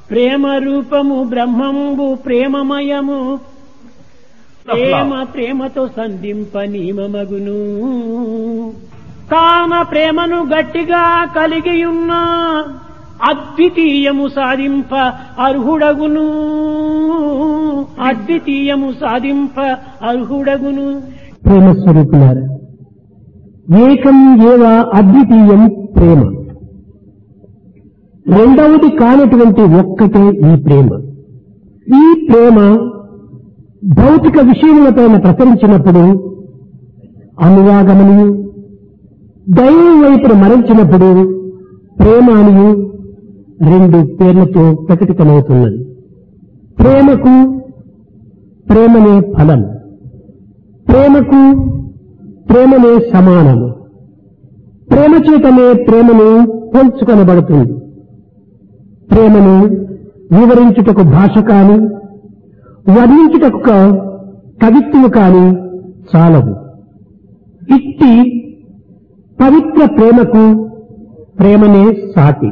ప్రేమ రూపము బ్రహ్మంబు ప్రేమమయము, ప్రేమ ప్రేమతో సంధింప నియమమగును. కాన ప్రేమను గట్టిగా కలిగియున్న అద్వితీయము సాధింప అర్హుడగును. అద్వితీయము సాధింప అర్హుడగును. ప్రేమ స్వరూపులారా, ఏకం ఏవ అద్వితీయం ప్రేమ. రెండవది కానటువంటి ఒక్కటే ఈ ప్రేమ. ఈ ప్రేమ భౌతిక విషయములపైన ప్రసరించినప్పుడు అనురాగమని, దైవం వైపును మరల్చినప్పుడు ప్రేమ అని రెండు పేర్లతో ప్రకటితమవుతున్నది. ప్రేమకు ప్రేమనే ఫలం, ప్రేమకు ప్రేమనే సమానము. ప్రేమ చేతనే ప్రేమను పోల్చుకొనబడుతుంది. ప్రేమను వివరించుటకు భాష కాని, వర్ణించుటకు కవిత్వము కాని చాలదు. ఇట్టి పవిత్ర ప్రేమకు ప్రేమనే సాటి.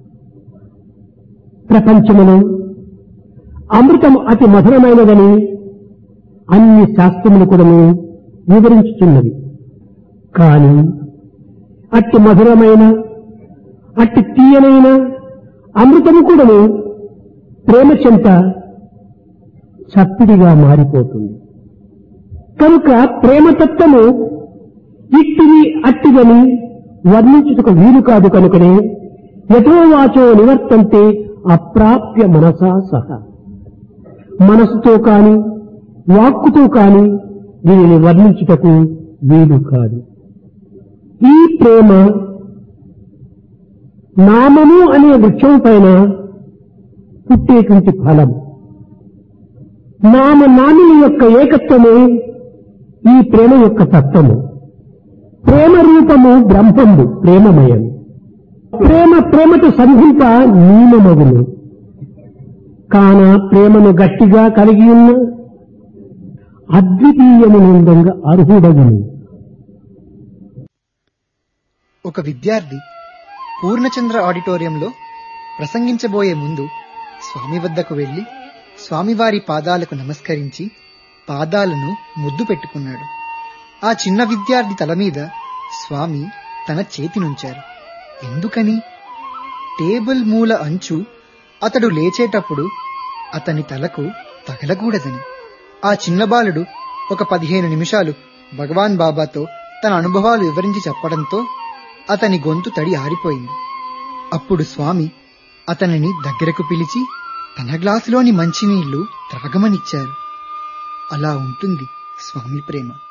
ప్రపంచములో అమృతము అతి మధురమైనదని అన్ని శాస్త్రములు కూడా వివరించుతున్నది. కానీ అట్టి మధురమైన, అట్టి తీయనైన అమృతము కూడా ప్రేమ చెంత చప్పిడిగా మారిపోతుంది. కనుక ప్రేమతత్వము ఇట్టిది అట్టిదని వర్ణించుటకు వీలు కాదు. కనుకనే యథోవాచో నివర్తంతే అప్రాప్య మనసా సహ. మనసుతో కాని వాక్కుతో కాని దీనిని వర్ణించుటకు వీలు కాదు. ఈ ప్రేమ నామము అనే వృక్షం పైన పుట్టేటువంటి ఫలం. నామనామిని యొక్క ఏకత్వమే ఈ ప్రేమ యొక్క తత్వము. ప్రేమ రూపము బ్రహ్మము ప్రేమమయం. ప్రేమ ప్రేమతో సంధింప నియమమగును. కాన ప్రేమను గట్టిగా కలిగి ఉన్న అద్వితీయమునందంగా అర్హుడగును. ఒక విద్యార్థి పూర్ణచంద్ర ఆడిటోరియంలో ప్రసంగించబోయే ముందు స్వామి వద్దకు వెళ్లి స్వామివారి పాదాలకు నమస్కరించి పాదాలను ముద్దు పెట్టుకున్నాడు. ఆ చిన్న విద్యార్థి తల మీద స్వామి తన చేతినుంచారు. ఎందుకని? టేబుల్ మూల అంచు అతడు లేచేటప్పుడు అతని తలకు తగలకూడదని. ఆ చిన్న బాలుడు ఒక 15 నిమిషాలు భగవాన్ బాబాతో తన అనుభవాలు వివరించి చెప్పడంతో అతని గొంతు తడి ఆరిపోయింది. అప్పుడు స్వామి అతనిని దగ్గరకు పిలిచి తన గ్లాసులోని మంచినీళ్లు త్రాగమనిచ్చారు. అలా ఉంటుంది స్వామి ప్రేమ.